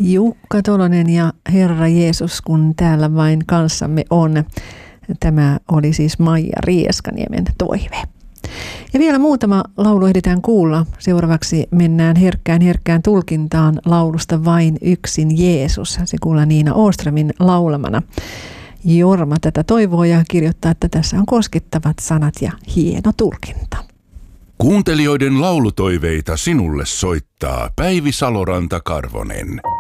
Jukka Tolonen ja Herra Jeesus, kun täällä vain kanssamme on. Tämä oli siis Maija Rieskaniemen toive. Ja vielä muutama laulu ehditään kuulla. Seuraavaksi mennään herkkään tulkintaan laulusta Vain yksin Jeesus. Se kuullaan Niina Åströmin laulamana. Jorma tätä toivoo ja kirjoittaa, että tässä on koskettavat sanat ja hieno tulkinta. Kuuntelijoiden laulutoiveita sinulle soittaa Päivi Saloranta-Karvonen.